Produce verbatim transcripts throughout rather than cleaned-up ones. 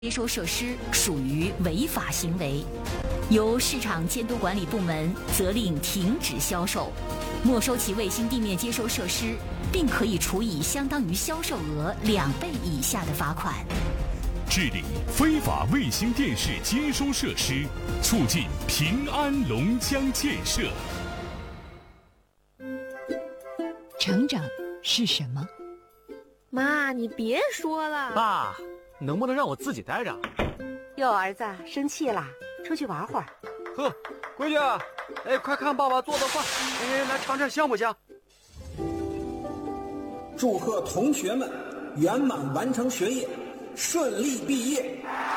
接收设施属于违法行为，由市场监督管理部门责令停止销售，没收其卫星地面接收设施，并可以处以相当于销售额两倍以下的罚款。 治理非法卫星电视接收设施，促进平安龙江建设。 成长是什么？ 妈，你别说了。 爸，能不能让我自己待着？ 哟，儿子生气啦，出去玩会儿。 呵，闺女，哎，快看爸爸做的饭，哎，来尝尝香不香？ 祝贺同学们圆满完成学业，顺利毕业。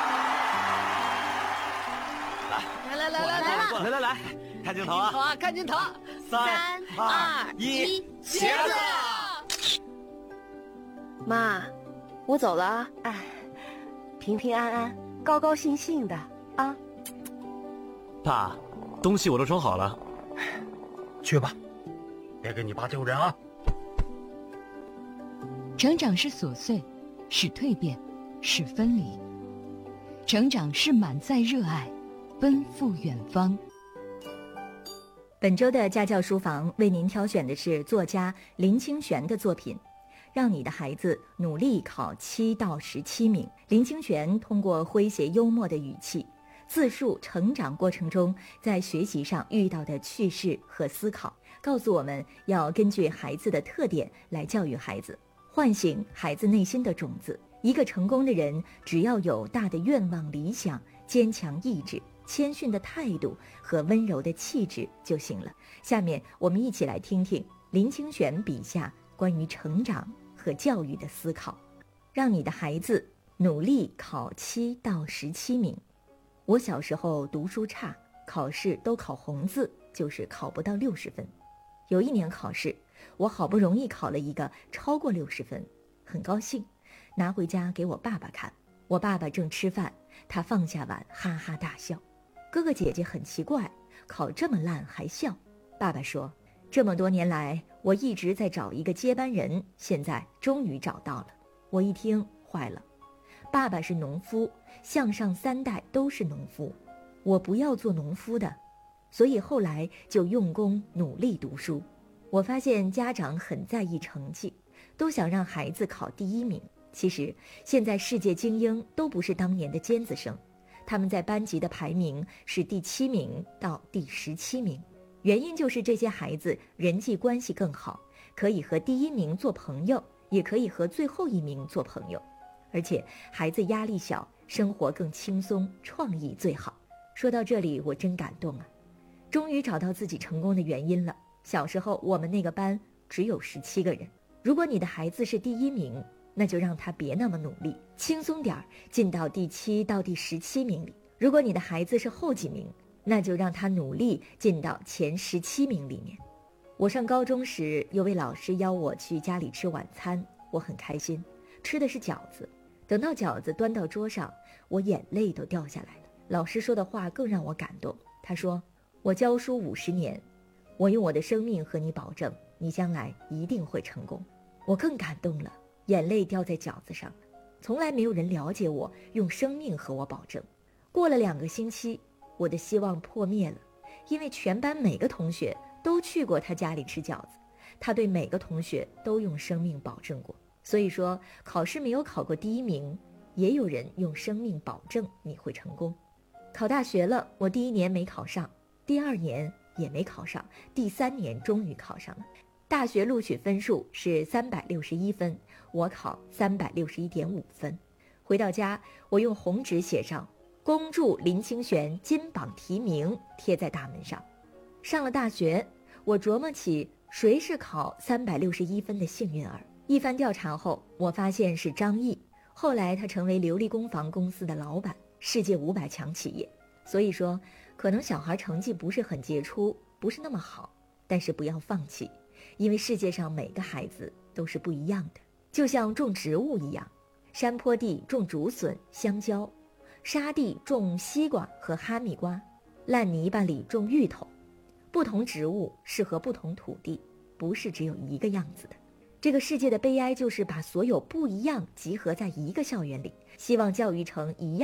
来来来来来来来来，看镜头啊！ 好啊，看镜头。 三二一，茄子！ 妈，我走了啊。哎，平平安安，高高兴兴的啊。 爸，东西我都装好了， 去吧，别给你爸丢人啊。 成长是琐碎，是蜕变，是分离。成长是满载热爱，奔赴远方。 本周的家教书房为您挑选的是作家林清玄的作品《让你的孩子努力考七到十七名》。林清玄通过诙谐幽默的语气，自述成长过程中在学习上遇到的趣事和思考，告诉我们要根据孩子的特点来教育孩子，唤醒孩子内心的种子。一个成功的人，只要有大的愿望理想、坚强意志、谦逊的态度和温柔的气质就行了。下面我们一起来听听林清玄笔下关于成长和教育的思考。让你的孩子努力考七到十七名。我小时候读书差，考试都考红字，就是考不到六十分。有一年考试，我好不容易考了一个超过六十分，很高兴，拿回家给我爸爸看。我爸爸正吃饭，他放下碗哈哈大笑。哥哥姐姐很奇怪，考这么烂还笑。爸爸说，这么多年来我一直在找一个接班人，现在终于找到了。我一听坏了，爸爸是农夫，向上三代都是农夫，我不要做农夫的，所以后来就用功努力读书。我发现家长很在意成绩，都想让孩子考第一名。其实现在世界精英都不是当年的尖子生，他们在班级的排名是第七名到第十七名，原因就是这些孩子人际关系更好，可以和第一名做朋友，也可以和最后一名做朋友，而且孩子压力小，生活更轻松，创意最好。说到这里我真感动啊，终于找到自己成功的原因了。小时候我们那个班只有十七个人，如果你的孩子是第一名，那就让他别那么努力，轻松点儿，进到第七到第十七名里。如果你的孩子是后几名，那就让他努力进到前十七名里面。我上高中时，有位老师邀我去家里吃晚餐，我很开心，吃的是饺子。等到饺子端到桌上，我眼泪都掉下来了。老师说的话更让我感动，他说，我教书五十年，我用我的生命和你保证，你将来一定会成功。我更感动了，眼泪掉在饺子上。从来没有人了解我，用生命和我保证。过了两个星期，我的希望破灭了，因为全班每个同学都去过他家里吃饺子，他对每个同学都用生命保证过。所以说，考试没有考过第一名，也有人用生命保证你会成功。考大学了，我第一年没考上，第二年也没考上，第三年终于考上了。大学录取分数是三百六十一分，我考三百六十一点五分。回到家，我用红纸写上恭祝林清玄金榜题名，贴在大门上。上了大学，我琢磨起谁是考三百六十一分的幸运儿。一番调查后，我发现是张毅，后来他成为琉璃工房公司的老板，世界五百强企业。所以说，可能小孩成绩不是很杰出，不是那么好，但是不要放弃，因为世界上每个孩子都是不一样的。就像种植物一样，山坡地种竹笋、香蕉，沙地种西瓜和哈密瓜，烂泥巴里种芋头。不同植物适合不同土地，不是只有一个样子的。这个世界的悲哀就是把所有不一样集合在一个校园里， 希望教育成一样